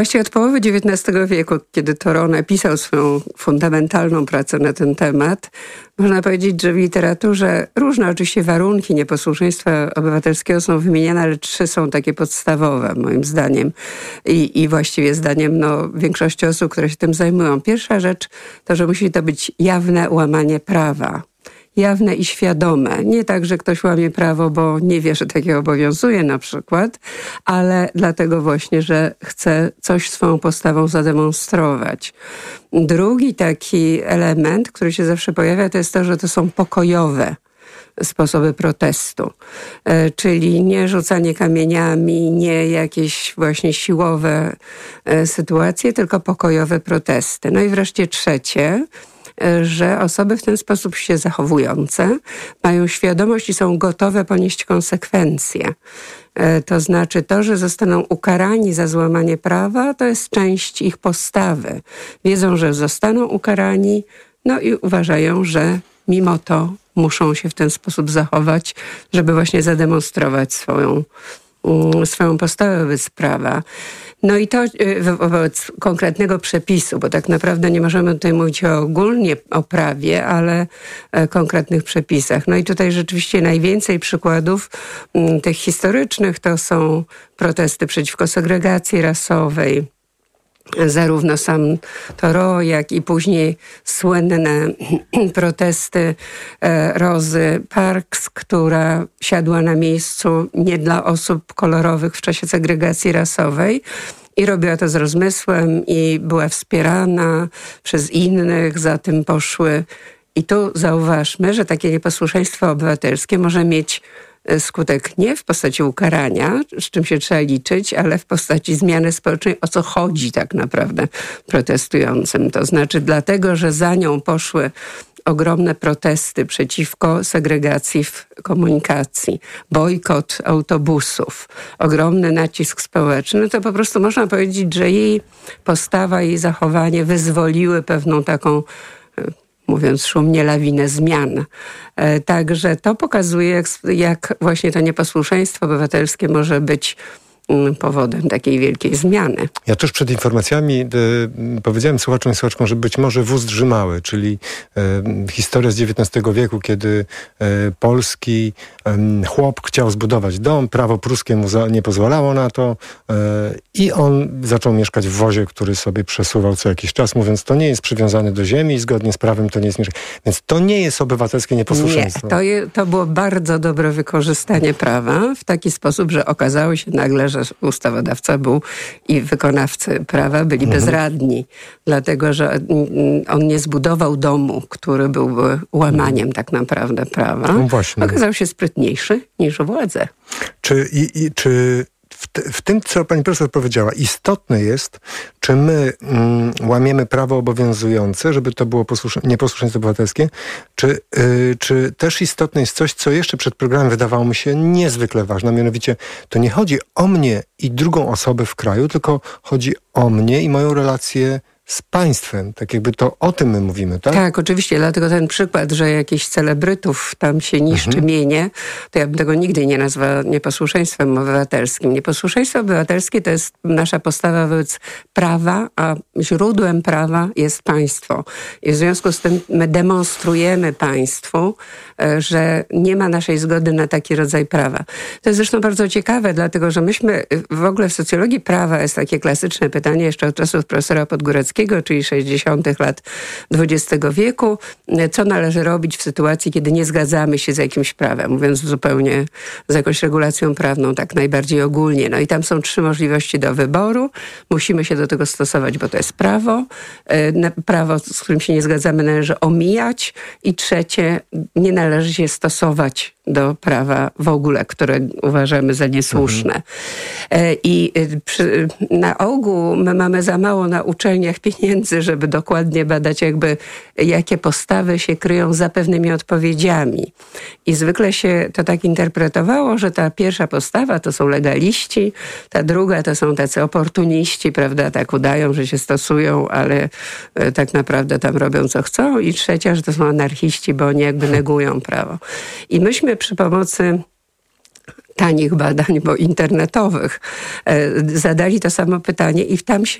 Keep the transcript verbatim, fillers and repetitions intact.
Właściwie od połowy dziewiętnastego wieku, kiedy Thoreau napisał swoją fundamentalną pracę na ten temat, można powiedzieć, że w literaturze różne oczywiście warunki nieposłuszeństwa obywatelskiego są wymieniane, ale trzy są takie podstawowe moim zdaniem i, i właściwie zdaniem no, większości osób, które się tym zajmują. Pierwsza rzecz to, że musi to być jawne łamanie prawa. Jawne i świadome. Nie tak, że ktoś łamie prawo, bo nie wie, że takie obowiązuje na przykład, ale dlatego właśnie, że chce coś swoją postawą zademonstrować. Drugi taki element, który się zawsze pojawia, to jest to, że to są pokojowe sposoby protestu. E, czyli nie rzucanie kamieniami, nie jakieś właśnie siłowe e, sytuacje, tylko pokojowe protesty. No i wreszcie trzecie, że osoby w ten sposób się zachowujące mają świadomość i są gotowe ponieść konsekwencje. To znaczy to, że zostaną ukarani za złamanie prawa, to jest część ich postawy. Wiedzą, że zostaną ukarani, no i uważają, że mimo to muszą się w ten sposób zachować, żeby właśnie zademonstrować swoją, swoją postawę wobec prawa. No i to wobec konkretnego przepisu, bo tak naprawdę nie możemy tutaj mówić o ogólnie o prawie, ale konkretnych przepisach. No i tutaj rzeczywiście najwięcej przykładów m, tych historycznych to są protesty przeciwko segregacji rasowej. Zarówno sam Thoreau, jak i później słynne protesty Rozy Parks, która siadła na miejscu nie dla osób kolorowych w czasie segregacji rasowej i robiła to z rozmysłem i była wspierana przez innych, za tym poszły. I tu zauważmy, że takie nieposłuszeństwo obywatelskie może mieć skutek nie w postaci ukarania, z czym się trzeba liczyć, ale w postaci zmiany społecznej, o co chodzi tak naprawdę protestującym. To znaczy dlatego, że za nią poszły ogromne protesty przeciwko segregacji w komunikacji, bojkot autobusów, ogromny nacisk społeczny, to po prostu można powiedzieć, że jej postawa, jej zachowanie wyzwoliły pewną taką, mówiąc szumnie, lawinę zmian. Także to pokazuje, jak, jak właśnie to nieposłuszeństwo obywatelskie może być powodem takiej wielkiej zmiany. Ja tuż przed informacjami y, powiedziałem słuchaczom i słuchaczkom, że być może wóz drzymały, czyli y, historia z dziewiętnastego wieku, kiedy y, polski y, chłop chciał zbudować dom, prawo pruskie mu za, nie pozwalało na to y, i on zaczął mieszkać w wozie, który sobie przesuwał co jakiś czas, mówiąc, to nie jest przywiązane do ziemi i zgodnie z prawem to nie jest mieszkanie. Więc to nie jest obywatelskie nieposłuszeństwo. Nie, to, je, to było bardzo dobre wykorzystanie prawa w taki sposób, że okazało się nagle, że ustawodawca był i wykonawcy prawa byli mhm. bezradni, dlatego że on nie zbudował domu, który byłby łamaniem mhm. tak naprawdę prawa. No właśnie. Okazał się sprytniejszy niż władze. Czy, i, i, czy w, te, w tym, co pani profesor powiedziała, istotne jest, czy my mm, łamiemy prawo obowiązujące, żeby to było posłusz- nieposłuszeństwo obywatelskie, czy, yy, czy też istotne jest coś, co jeszcze przed programem wydawało mi się niezwykle ważne, mianowicie to nie chodzi o mnie i drugą osobę w kraju, tylko chodzi o mnie i moją relację z państwem. Tak jakby to o tym my mówimy, tak? Tak, oczywiście. Dlatego ten przykład, że jakichś celebrytów tam się niszczy mhm. mienie, to ja bym tego nigdy nie nazwała nieposłuszeństwem obywatelskim. Nieposłuszeństwo obywatelskie to jest nasza postawa wobec prawa, a źródłem prawa jest państwo. I w związku z tym my demonstrujemy państwu, że nie ma naszej zgody na taki rodzaj prawa. To jest zresztą bardzo ciekawe, dlatego że myśmy w ogóle w socjologii prawa jest takie klasyczne pytanie jeszcze od czasów profesora Podgóreckiego, czyli sześćdziesiątych lat dwudziestego wieku, co należy robić w sytuacji, kiedy nie zgadzamy się z jakimś prawem, mówiąc zupełnie z jakąś regulacją prawną, tak najbardziej ogólnie. No i tam są trzy możliwości do wyboru. Musimy się do tego stosować, bo to jest prawo. Prawo, z którym się nie zgadzamy, należy omijać. I trzecie, nie należy się stosować do prawa w ogóle, które uważamy za niesłuszne. Mhm. I przy, na ogół my mamy za mało na uczelniach pieniędzy, żeby dokładnie badać jakby jakie postawy się kryją za pewnymi odpowiedziami. I zwykle się to tak interpretowało, że ta pierwsza postawa to są legaliści, ta druga to są tacy oportuniści, prawda, tak udają, że się stosują, ale tak naprawdę tam robią co chcą, i trzecia, że to są anarchiści, bo oni jakby negują prawo. I myśmy przy pomocy tanich badań, bo internetowych, zadali to samo pytanie i tam się